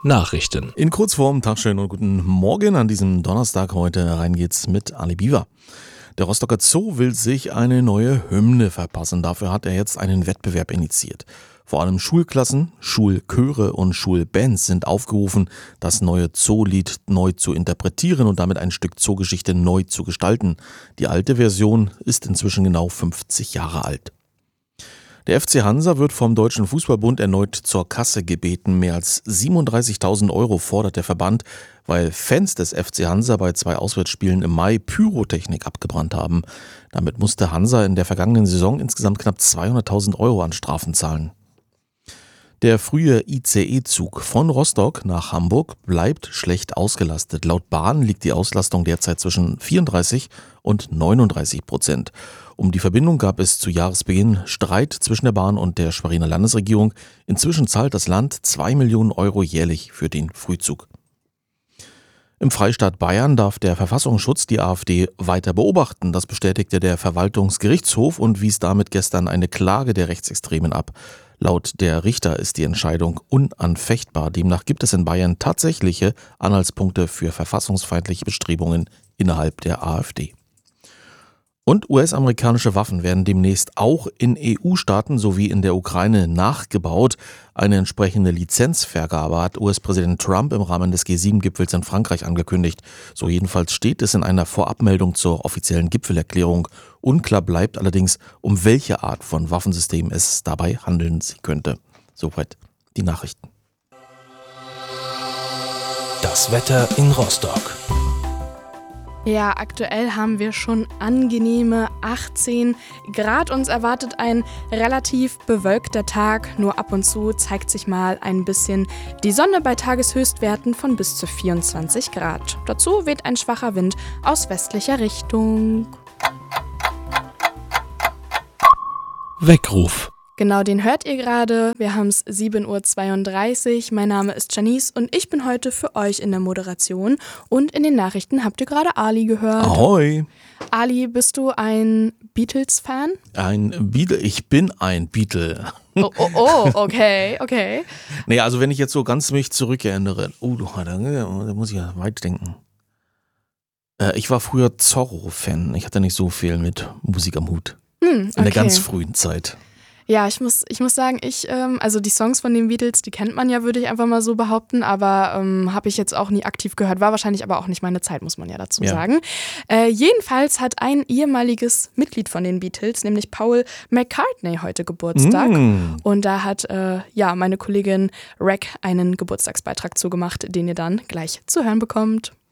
Nachrichten. In Kurzform, Tagschön und guten Morgen an diesem Donnerstag heute. Rein geht's mit Ali Biwa. Der Rostocker Zoo will sich eine neue Hymne verpassen. Dafür hat er jetzt einen Wettbewerb initiiert. Vor allem Schulklassen, Schulchöre und Schulbands sind aufgerufen, das neue Zoolied neu zu interpretieren und damit ein Stück Zoogeschichte neu zu gestalten. Die alte Version ist inzwischen genau 50 Jahre alt. Der FC Hansa wird vom Deutschen Fußballbund erneut zur Kasse gebeten. Mehr als 37.000 € fordert der Verband, weil Fans des FC Hansa bei 2 Auswärtsspielen im Mai Pyrotechnik abgebrannt haben. Damit musste Hansa in der vergangenen Saison insgesamt knapp 200.000 € an Strafen zahlen. Der frühe ICE-Zug von Rostock nach Hamburg bleibt schlecht ausgelastet. Laut Bahn liegt die Auslastung derzeit zwischen 34% und 39%. Um die Verbindung gab es zu Jahresbeginn Streit zwischen der Bahn und der Schweriner Landesregierung. Inzwischen zahlt das Land 2 Millionen € jährlich für den Frühzug. Im Freistaat Bayern darf der Verfassungsschutz die AfD weiter beobachten. Das bestätigte der Verwaltungsgerichtshof und wies damit gestern eine Klage der Rechtsextremen ab. Laut der Richter ist die Entscheidung unanfechtbar. Demnach gibt es in Bayern tatsächliche Anhaltspunkte für verfassungsfeindliche Bestrebungen innerhalb der AfD. Und US-amerikanische Waffen werden demnächst auch in EU-Staaten sowie in der Ukraine nachgebaut. Eine entsprechende Lizenzvergabe hat US-Präsident Trump im Rahmen des G7-Gipfels in Frankreich angekündigt. So jedenfalls steht es in einer Vorabmeldung zur offiziellen Gipfelerklärung. Unklar bleibt allerdings, um welche Art von Waffensystem es dabei handeln könnte. Soweit die Nachrichten. Das Wetter in Rostock. Ja, aktuell haben wir schon angenehme 18 Grad. Uns erwartet ein relativ bewölkter Tag. Nur ab und zu zeigt sich mal ein bisschen die Sonne bei Tageshöchstwerten von bis zu 24 Grad. Dazu weht ein schwacher Wind aus westlicher Richtung. Weckruf. Genau, den hört ihr gerade. Wir haben es 7.32 Uhr. Mein Name ist Janice und ich bin heute für euch in der Moderation. Und in den Nachrichten habt ihr gerade Ali gehört. Ahoi! Ali, bist du ein Beatles-Fan? Ich bin ein Beatle. Oh, okay. Nee, also wenn ich jetzt so ganz mich zurückerinnere, da muss ich ja weit denken. Ich war früher Zorro-Fan. Ich hatte nicht so viel mit Musik am Hut. In der ganz frühen Zeit. Ja, ich muss sagen, also die Songs von den Beatles, die kennt man ja, würde ich einfach mal so behaupten, aber habe ich jetzt auch nie aktiv gehört, war wahrscheinlich aber auch nicht meine Zeit, muss man ja dazu sagen. Jedenfalls hat ein ehemaliges Mitglied von den Beatles, nämlich Paul McCartney, heute Geburtstag. Und da hat meine Kollegin Rack einen Geburtstagsbeitrag zugemacht, den ihr dann gleich zu hören bekommt.